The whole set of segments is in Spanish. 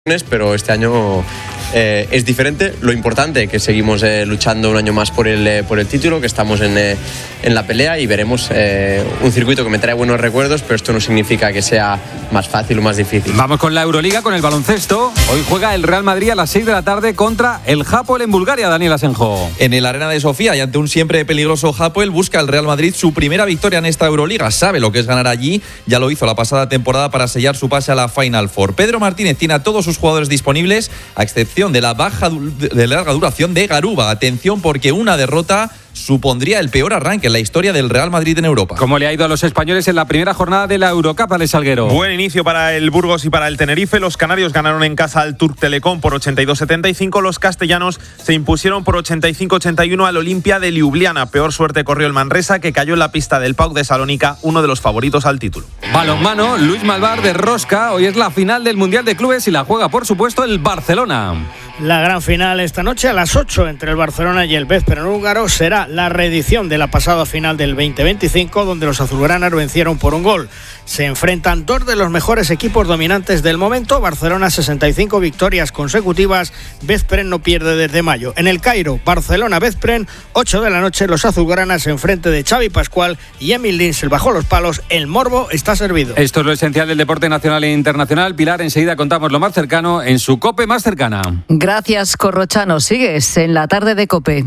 pero este año es diferente. Lo importante que seguimos luchando un año más por el título, que estamos en la pelea y veremos un circuito que me trae buenos recuerdos, pero esto no significa que sea más fácil o más difícil. Vamos con la Euroliga, con el baloncesto. Hoy juega el Real Madrid a las 6 de la tarde contra el Hapoel en Bulgaria, Daniel Asenjo. En el Arena de Sofía y ante un siempre peligroso Hapoel, busca el Real Madrid su primera victoria en esta Euroliga. Sabe lo que es ganar allí, ya lo hizo la pasada temporada para sellar su pase a la Final Four. Pedro Martínez tiene a todos sus jugadores disponibles, a excepción de la baja de larga duración de Garuba. Atención, porque una derrota supondría el peor arranque en la historia del Real Madrid en Europa. ¿Cómo le ha ido a los españoles en la primera jornada de la Eurocup, Alex Salguero? Buen inicio para el Burgos y para el Tenerife. Los canarios ganaron en casa al Turk Telecom por 82-75. Los castellanos se impusieron por 85-81 al Olimpia de Ljubljana. Peor suerte corrió el Manresa, que cayó en la pista del PAOK de Salónica, uno de los favoritos al título. Balonmano, Luis Malvar de Rosca. Hoy es la final del Mundial de Clubes y la juega, por supuesto, el Barcelona. La gran final esta noche a las 8 entre el Barcelona y el Veszprém húngaro será la reedición de la pasada final del 2025, donde los azulgranas vencieron por un gol. Se enfrentan dos de los mejores equipos dominantes del momento. Barcelona 65 victorias consecutivas, Veszprém no pierde desde mayo. En el Cairo, Barcelona-Veszprém, 8 de la noche, los azulgranas en frente de Xavi Pascual y Emil Linsel bajo los palos. El morbo está servido. Esto es lo esencial del deporte nacional e internacional. Pilar, enseguida contamos lo más cercano en su COPE más cercana. Gracias, Corrochano. Sigues en la tarde de COPE.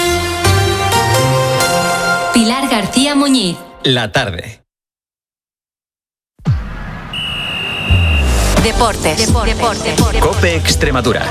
Pilar García Muñiz. La tarde. Deportes. COPE Extremadura.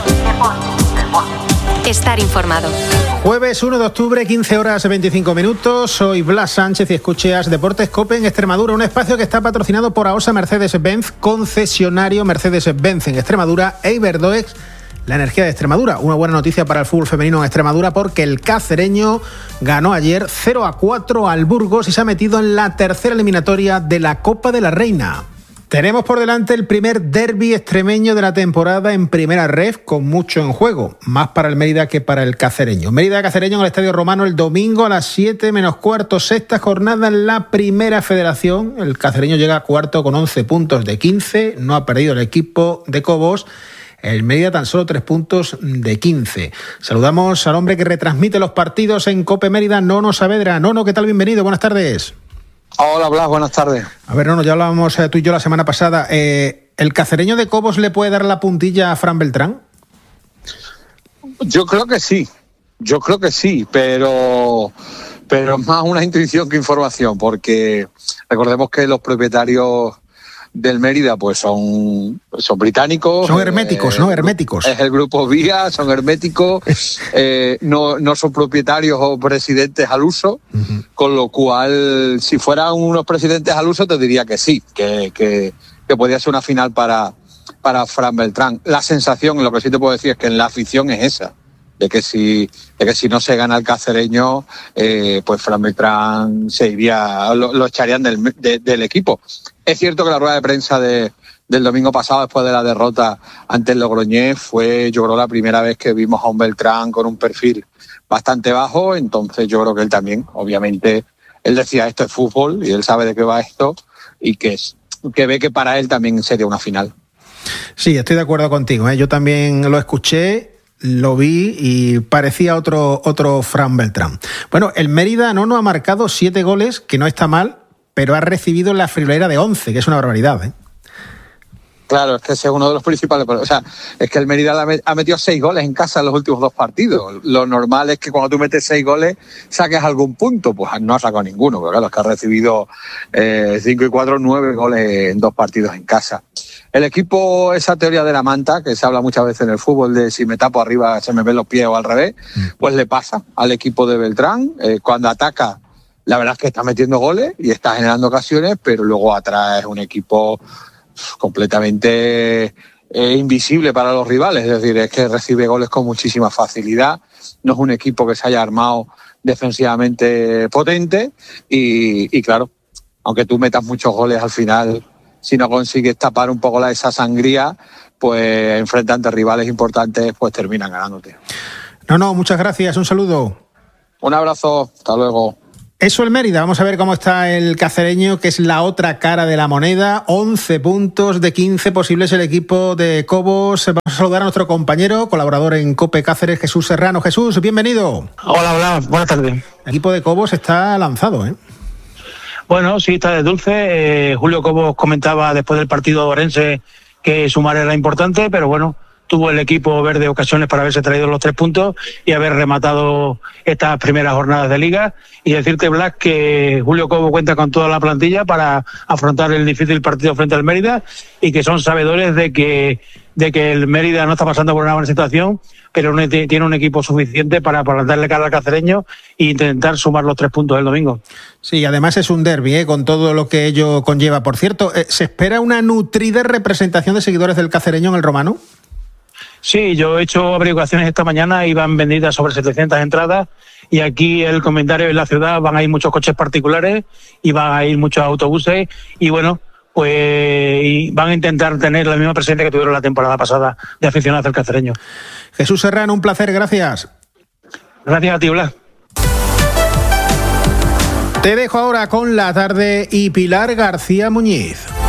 Estar informado. Jueves 1 de octubre, 15 horas 25 minutos. Soy Blas Sánchez y escuchas Deportes COPE en Extremadura, un espacio que está patrocinado por AOSA Mercedes-Benz, concesionario Mercedes-Benz en Extremadura, e Iberdoex, la energía de Extremadura. Una buena noticia para el fútbol femenino en Extremadura, porque el cacereño ganó ayer 0-4 al Burgos y se ha metido en la tercera eliminatoria de la Copa de la Reina. Tenemos por delante el primer derbi extremeño de la temporada en Primera Ref, con mucho en juego, más para el Mérida que para el cacereño. Mérida-Cacereño en el Estadio Romano el domingo a las 7 menos cuarto, sexta jornada en la Primera Federación. El cacereño llega a cuarto con 11 puntos de 15, no ha perdido el equipo de Cobos. El Mérida tan solo 3 puntos de 15. Saludamos al hombre que retransmite los partidos en COPE Mérida, Nono Saavedra. Nono, ¿qué tal? Bienvenido, buenas tardes. Hola, Blas, buenas tardes. A ver, Nono, ya hablábamos tú y yo la semana pasada. ¿El cacereño de Cobos le puede dar la puntilla a Fran Beltrán? Yo creo que sí, pero es más una intuición que información, porque recordemos que los propietarios del Mérida pues son británicos. Son herméticos, ¿no? Herméticos. Es el grupo Vía, son herméticos, no son propietarios o presidentes al uso, con lo cual, si fueran unos presidentes al uso, te diría que sí, que podría ser una final para Fran Beltrán. La sensación, lo que sí te puedo decir es que en la afición es esa, de que si no se gana el cacereño, pues Fran Beltrán se iría, lo echarían del equipo. Es cierto que la rueda de prensa del domingo pasado, después de la derrota ante el Logroñés, fue, yo creo, la primera vez que vimos a un Beltrán con un perfil bastante bajo. Entonces yo creo que él también, obviamente, él decía, esto es fútbol y él sabe de qué va esto, y que ve que para él también sería una final. Sí, estoy de acuerdo contigo, ¿eh? Yo también lo escuché, lo vi y parecía otro Fran Beltrán. Bueno, el Mérida no ha marcado 7 goles, que no está mal, pero ha recibido la friolera de 11, que es una barbaridad, ¿eh? Claro, es que ese es uno de los principales. O sea, es que el Mérida ha metido 6 goles en casa en los últimos 2 partidos. Lo normal es que cuando tú metes 6 goles saques algún punto. Pues no ha sacado ninguno, porque claro, es que ha recibido 5 y 4, 9 goles en 2 partidos en casa. El equipo, esa teoría de la manta, que se habla muchas veces en el fútbol, de si me tapo arriba se me ven los pies o al revés, pues le pasa al equipo de Beltrán. Cuando ataca, la verdad es que está metiendo goles y está generando ocasiones, pero luego atrás es un equipo completamente invisible para los rivales. Es decir, es que recibe goles con muchísima facilidad. No es un equipo que se haya armado defensivamente potente y claro, aunque tú metas muchos goles, al final, si no consigues tapar un poco esa sangría, pues enfrentando a rivales importantes, pues terminan ganándote. No, muchas gracias, un saludo. Un abrazo, hasta luego. Eso el Mérida. Vamos a ver cómo está el cacereño, que es la otra cara de la moneda. 11 puntos de 15 posibles el equipo de Cobos. Vamos a saludar a nuestro compañero, colaborador en COPE Cáceres, Jesús Serrano. Jesús, bienvenido. Hola, buenas tardes. El equipo de Cobos está lanzado, ¿eh? Bueno, sí, está de dulce. Julio Cobos comentaba después del partido de Orense que sumar era importante, pero bueno, tuvo el equipo verde ocasiones para haberse traído los 3 puntos y haber rematado estas primeras jornadas de liga. Y decirte, Blas, que Julio Cobos cuenta con toda la plantilla para afrontar el difícil partido frente al Mérida y que son sabedores de que el Mérida no está pasando por una buena situación, pero tiene un equipo suficiente para plantarle cara al cacereño e intentar sumar los 3 puntos el domingo. Sí, además es un derbi, con todo lo que ello conlleva. Por cierto, ¿se espera una nutrida representación de seguidores del cacereño en el Romano? Sí, yo he hecho averiguaciones esta mañana y van vendidas sobre 700 entradas y aquí el comentario en la ciudad van a ir muchos coches particulares y van a ir muchos autobuses y bueno, pues van a intentar tener la misma presencia que tuvieron la temporada pasada de aficionados del cacereño. Jesús Serrano, un placer, gracias. Gracias a ti, Blas. Te dejo ahora con La Tarde y Pilar García Muñiz.